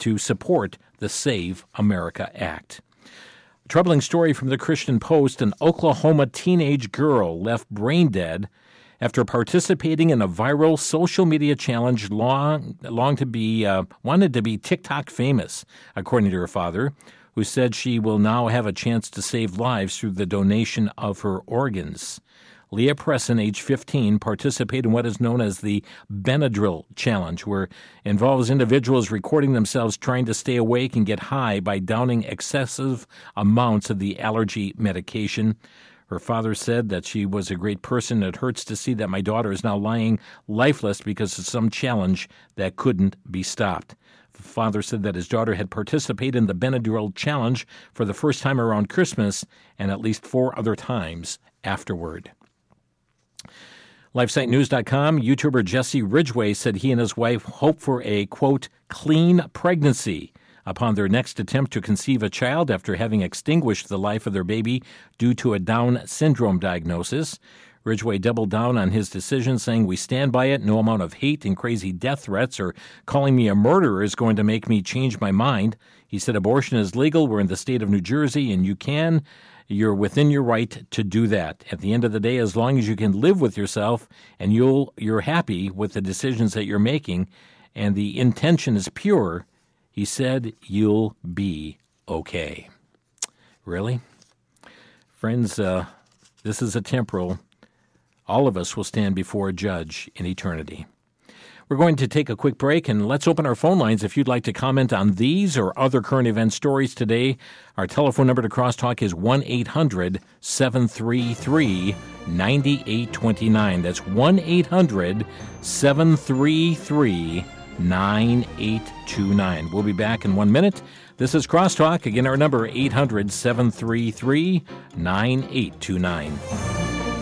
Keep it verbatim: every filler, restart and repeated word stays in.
to support the Save America Act. A troubling story from the Christian Post: an Oklahoma teenage girl left brain dead after participating in a viral social media challenge long, long to be uh, wanted to be TikTok famous, according to her father, who said she will now have a chance to save lives through the donation of her organs. Leah Presson, age fifteen, participated in what is known as the Benadryl Challenge, where it involves individuals recording themselves trying to stay awake and get high by downing excessive amounts of the allergy medication. Her father said that she was a great person. It hurts to see that my daughter is now lying lifeless because of some challenge that couldn't be stopped. The father said that his daughter had participated in the Benadryl Challenge for the first time around Christmas and at least four other times afterward. LifeSite News dot com, YouTuber Jesse Ridgway said he and his wife hope for a, quote, clean pregnancy upon their next attempt to conceive a child after having extinguished the life of their baby due to a Down syndrome diagnosis. Ridgway doubled down on his decision, saying, "We stand by it. No amount of hate and crazy death threats or calling me a murderer is going to make me change my mind." He said abortion is legal. We're in the state of New Jersey, and you can. You're within your right to do that. At the end of the day, as long as you can live with yourself and you'll, you're happy with the decisions that you're making and the intention is pure, he said, you'll be okay. Really? Friends, uh, this is a temporal. All of us will stand before a judge in eternity. We're going to take a quick break, and let's open our phone lines if you'd like to comment on these or other current event stories today. Our telephone number to Crosstalk is one eight hundred seven three three nine eight two nine. That's one eight hundred seven three three nine eight two nine. We'll be back in one minute. This is Crosstalk. Again, our number eight hundred seven three three nine eight two nine.